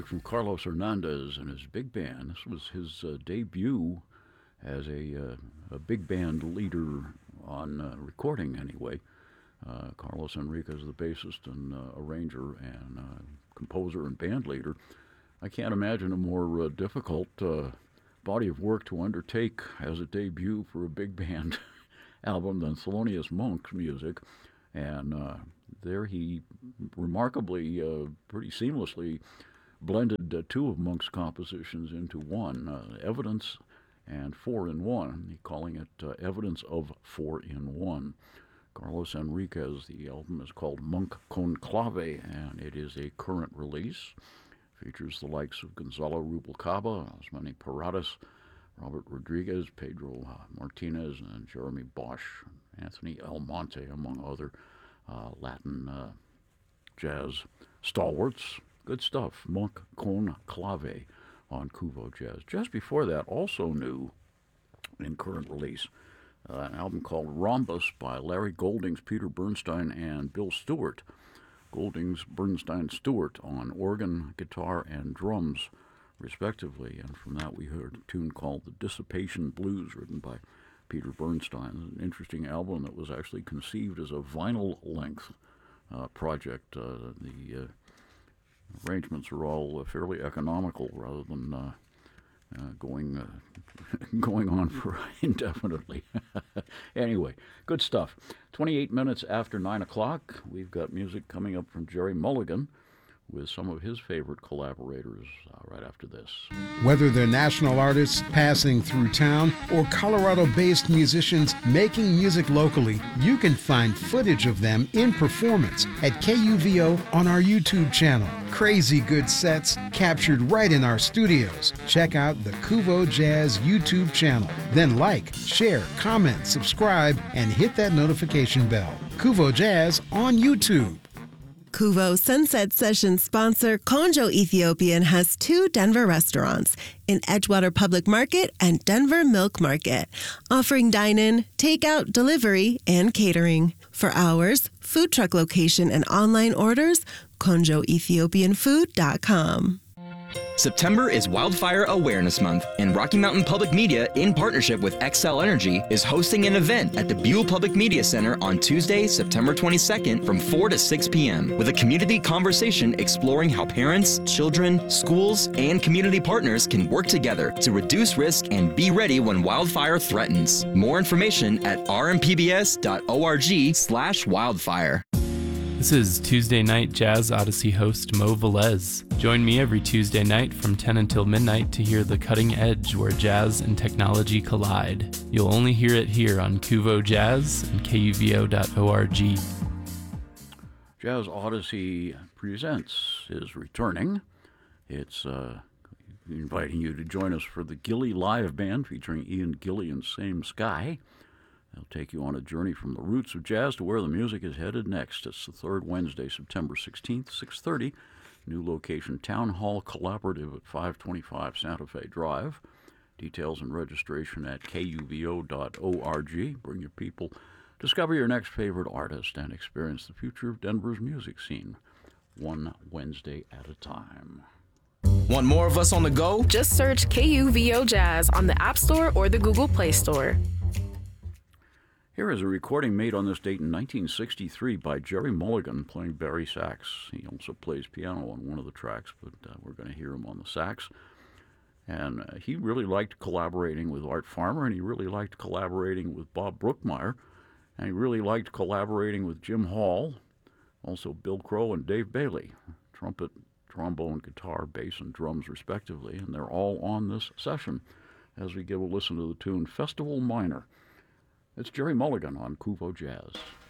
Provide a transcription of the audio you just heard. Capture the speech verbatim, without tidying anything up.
music from Carlos Hernandez and his big band. This was his uh, debut as a, uh, a big band leader on uh, recording, anyway. Uh, Carlos Enriquez, the bassist and uh, arranger and uh, composer and band leader. I can't imagine a more uh, difficult uh, body of work to undertake as a debut for a big band album than Thelonious Monk's music. And uh, there he remarkably, uh, pretty seamlessly blended uh, two of Monk's compositions into one, uh, Evidence and Four in One, he calling it uh, Evidence of Four in One. Carlos Enriquez, the album is called Monk Con Clave, and it is a current release. Features the likes of Gonzalo Rubalcaba, Osmani Paradas, Robert Rodriguez, Pedro uh, Martinez, and Jeremy Bosch, Anthony Almonte, among other uh, Latin uh, jazz stalwarts. Good stuff. Monk Con Clave on Kuvo Jazz. Just before that, also new in current release, uh, an album called Rhombus by Larry Goldings, Peter Bernstein, and Bill Stewart. Goldings, Bernstein, Stewart on organ, guitar, and drums, respectively. And from that we heard a tune called The Dissipation Blues, written by Peter Bernstein. An interesting album that was actually conceived as a vinyl-length uh, project. Uh, the uh, arrangements are all uh, fairly economical rather than uh, uh, going uh, going on for indefinitely. Anyway, good stuff. twenty-eight minutes after nine o'clock, we've got music coming up from Jerry Mulligan with some of his favorite collaborators uh, right after this. Whether they're national artists passing through town or Colorado-based musicians making music locally, you can find footage of them in performance at K U V O on our YouTube channel. Crazy good sets captured right in our studios. Check out the Kuvo Jazz YouTube channel. Then like, share, comment, subscribe, and hit that notification bell. Kuvo Jazz on YouTube. Kuvo Sunset Sessions sponsor Konjo Ethiopian has two Denver restaurants in Edgewater Public Market and Denver Milk Market, offering dine-in, takeout, delivery, and catering. For hours, food truck location, and online orders, konjo ethiopian food dot com. September is Wildfire Awareness Month, and Rocky Mountain Public Media, in partnership with Xcel Energy, is hosting an event at the Buell Public Media Center on Tuesday, September twenty-second from four to six p.m. with a community conversation exploring how parents, children, schools, and community partners can work together to reduce risk and be ready when wildfire threatens. More information at r m p b s dot org slash wildfire. This is Tuesday Night Jazz Odyssey host Mo Velez. Join me every Tuesday night from ten until midnight to hear the cutting edge where jazz and technology collide. You'll only hear it here on Kuvo Jazz and K U V O dot org. Jazz Odyssey Presents is returning. It's uh, inviting you to join us for the Gilly Live Band featuring Ian Gilly and Same Sky. They'll take you on a journey from the roots of jazz to where the music is headed next. It's the third Wednesday, September sixteenth, six thirty. New location, Town Hall Collaborative at five twenty-five Santa Fe Drive. Details and registration at k u v o dot org. Bring your people, discover your next favorite artist, and experience the future of Denver's music scene, one Wednesday at a time. Want more of us on the go? Just search K U V O Jazz on the App Store or the Google Play Store. Here is a recording made on this date in nineteen sixty-three by Jerry Mulligan playing Barry sax. He also plays piano on one of the tracks, but uh, we're going to hear him on the sax. And uh, he really liked collaborating with Art Farmer, and he really liked collaborating with Bob Brookmeyer, and he really liked collaborating with Jim Hall, also Bill Crow and Dave Bailey, trumpet, trombone, guitar, bass, and drums respectively, and they're all on this session as we give a listen to the tune Festival Minor. It's Jerry Mulligan on Kuvo Jazz.